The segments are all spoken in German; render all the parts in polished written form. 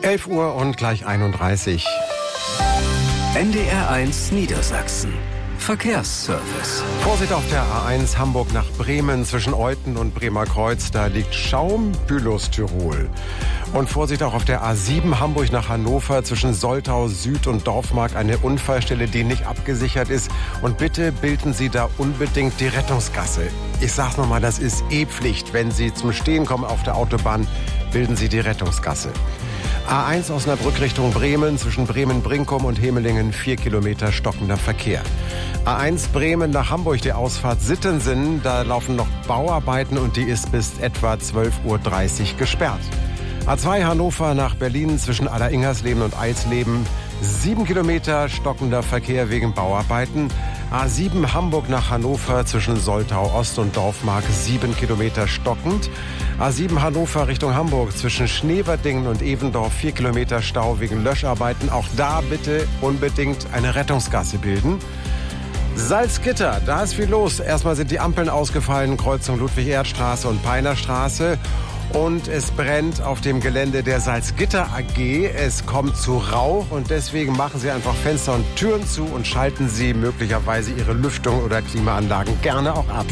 11 Uhr und gleich 31. NDR1 Niedersachsen. Verkehrsservice. Vorsicht auf der A1 Hamburg nach Bremen zwischen Euthen und Bremerkreuz. Da liegt Schaum, Bülow, Tirol. Und Vorsicht auch auf der A7 Hamburg nach Hannover zwischen Soltau Süd und Dorfmark. Eine Unfallstelle, die nicht abgesichert ist. Und bitte bilden Sie da unbedingt die Rettungsgasse. Ich sag's nochmal, das ist Pflicht. Wenn Sie zum Stehen kommen auf der Autobahn, bilden Sie die Rettungsgasse. A1 Osnabrück Richtung Bremen, zwischen Bremen-Brinkum und Hemelingen 4 Kilometer stockender Verkehr. A1 Bremen nach Hamburg, die Ausfahrt Sittensen, da laufen noch Bauarbeiten und die ist bis etwa 12:30 Uhr gesperrt. A2 Hannover nach Berlin zwischen Alleringhersleben und Eisleben 7 Kilometer stockender Verkehr wegen Bauarbeiten. A7 Hamburg nach Hannover zwischen Soltau Ost und Dorfmark 7 Kilometer stockend. A7 Hannover Richtung Hamburg zwischen Schneverdingen und Evendorf 4 Kilometer Stau wegen Löscharbeiten. Auch da bitte unbedingt eine Rettungsgasse bilden. Salzgitter, da ist viel los. Erstmal sind die Ampeln ausgefallen, Kreuzung Ludwig-Erhard-Straße und Peinerstraße. Und es brennt auf dem Gelände der Salzgitter AG. Es kommt zu Rauch und deswegen machen Sie einfach Fenster und Türen zu und schalten Sie möglicherweise Ihre Lüftung oder Klimaanlagen gerne auch ab.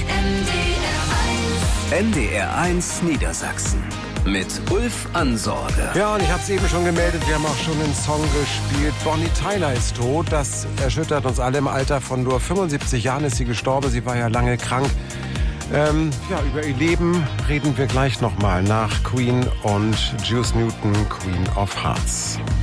NDR1 Niedersachsen mit Ulf Ansorge. Ja, und ich habe es eben schon gemeldet, wir haben auch schon einen Song gespielt. Bonnie Tyler ist tot. Das erschüttert uns alle. Im Alter von nur 75 Jahren ist sie gestorben. Sie war ja lange krank. Über ihr Leben reden wir gleich nochmal nach Queen und Juice Newton, Queen of Hearts.